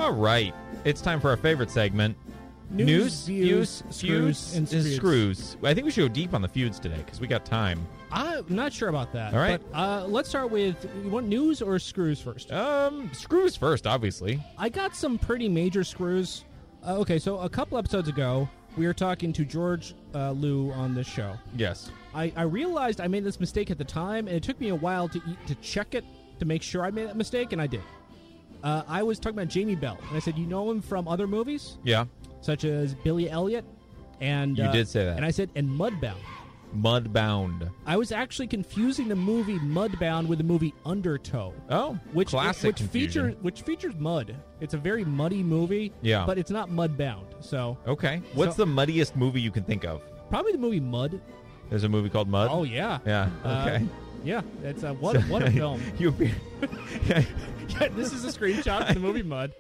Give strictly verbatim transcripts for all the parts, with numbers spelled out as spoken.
All right. It's time for our favorite segment. News, views, feuds, screws, and and screws. screws. I think we should go deep on the feuds today because we got time. I'm not sure about that. All right. But, uh, let's start with, you want news or screws first? Um, screws first, obviously. I got some pretty major screws. Uh, okay, so a couple episodes ago, we were talking to George uh, Liu on this show. Yes. I, I realized I made this mistake at the time, and it took me a while to eat, to check it to make sure I made that mistake, and I did. Uh, I was talking about Jamie Bell, and I said, you know him from other movies? Yeah. Such as Billy Elliot, and You uh, did say that. and I said, and Mudbound. Mudbound. I was actually confusing the movie Mudbound with the movie Undertow. Oh, which classic which confusion. features which features mud. It's a very muddy movie. Yeah. but it's not Mudbound. So Okay. What's So- the muddiest movie you can think of? probably the movie Mud. There's a movie called Mud? Oh yeah, Yeah, Uh, okay. yeah. It's a what what a film. you, Yeah, this is a screenshot of the movie Mud.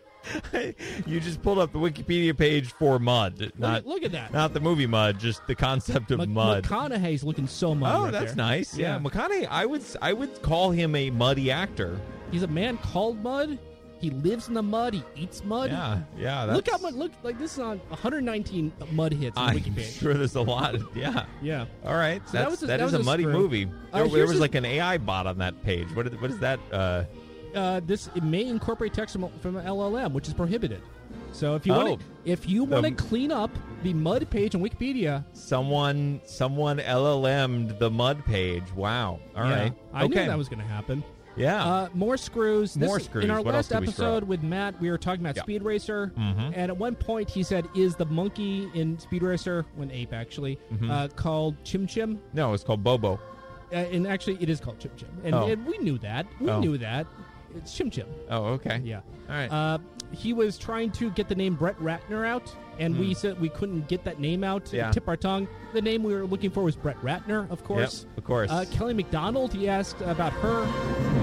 you just pulled up the Wikipedia page for Mud. Look, Not, at, look at that. not the movie Mud, just the concept of Mc- mud. McConaughey's looking so mud. Oh, right that's there. nice. Yeah. Yeah. McConaughey, I would I would call him a muddy actor. He's a man called Mud. He lives in the mud. He eats mud. Yeah, yeah. That's, Look how much. Look like this is on one hundred nineteen mud hits on the I'm wiki page. sure there's a lot. Yeah. Yeah. All right. So that That's, was a- that that is was a a muddy screw. movie. Uh, there there here's was a- like an A I bot on that page. What is, what is that? Uh, Uh, this it may incorporate text from, from an L L M, which is prohibited. So if you Oh. want to, if you want to The- clean up the mud page on Wikipedia, someone someone L L M'd the Mud page. Wow. All yeah, right. I okay. knew that was going to happen. Yeah. Uh, more screws. This- More screws. In our What else last did we screw episode up? with Matt, we were talking about Yeah. Speed Racer, Mhm. and at one point he said, "Is the monkey in Speed Racer, when ape actually, Mhm. uh, called Chim Chim?" no, it's called Bobo. Uh, and actually, it is called Chim Chim, and, Oh. and we knew that. We Oh. knew that. It's Chim Chim. Oh, okay. Yeah. All right. Uh, he was trying to get the name Brett Ratner out, and we said we couldn't get that name out. Hmm. Yeah. Tip our tongue. The name we were looking for was Brett Ratner, of course. Yep, of course. Uh, Kelly McDonald, he asked about her.